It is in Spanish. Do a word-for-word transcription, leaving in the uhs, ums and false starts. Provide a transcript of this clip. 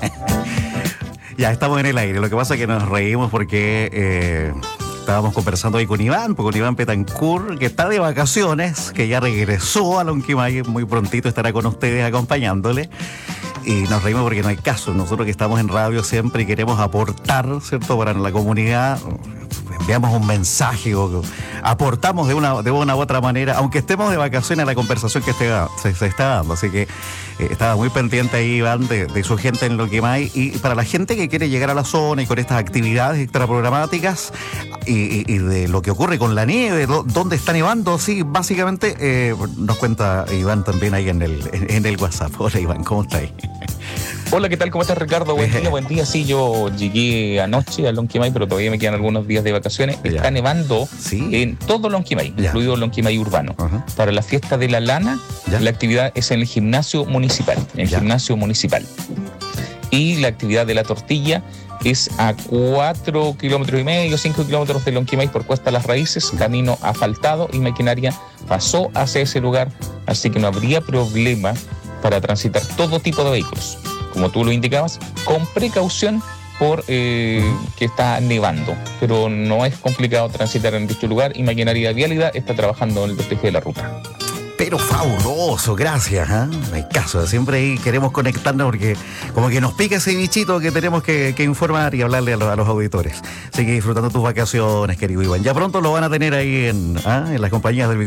Ya estamos en el aire. Lo que pasa es que nos reímos porque eh, estábamos conversando ahí con Iván, con Iván Betancourt, que está de vacaciones, que ya regresó a Lonquimay, muy prontito estará con ustedes acompañándole. Y nos reímos porque no hay caso. Nosotros que estamos en radio siempre y queremos aportar, ¿cierto?, para la comunidad, enviamos un mensaje o aportamos de una, de una u otra manera, aunque estemos de vacaciones, a la conversación que esté, se, se está dando. Así que eh, estaba muy pendiente ahí, Iván, de, de su gente en Lonquimay. Y para la gente que quiere llegar a la zona y con estas actividades extraprogramáticas y, y, y de lo que ocurre con la nieve, do, dónde está nevando, sí, básicamente eh, nos cuenta Iván también ahí en el, en, en el WhatsApp. Hola, Iván, ¿cómo está ahí? Hola, ¿qué tal? ¿Cómo estás, Ricardo? Buen día, buen día. Sí, yo llegué anoche a Lonquimay, pero todavía me quedan algunos días de vacaciones. Ya. Está nevando ¿Sí? en todo Lonquimay, ya. incluido Lonquimay urbano. Uh-huh. Para la fiesta de la lana, ya. la actividad es en el gimnasio municipal, en el ya. gimnasio municipal. Y la actividad de la tortilla es a cuatro kilómetros y medio, cinco kilómetros de Lonquimay por Cuesta Las Raíces, camino asfaltado y maquinaria pasó hacia ese lugar, así que no habría problema para transitar todo tipo de vehículos. Como tú lo indicabas, con precaución por eh, que está nevando, pero no es complicado transitar en dicho lugar y Maquinaria de Vialidad está trabajando en el despeje de la ruta. Pero fabuloso, gracias, ¿eh? No hay caso, siempre ahí queremos conectarnos porque como que nos pica ese bichito que tenemos que, que informar y hablarle a los, a los auditores. Sigue disfrutando tus vacaciones, querido Iván. Ya pronto lo van a tener ahí en, ¿eh? en las compañías del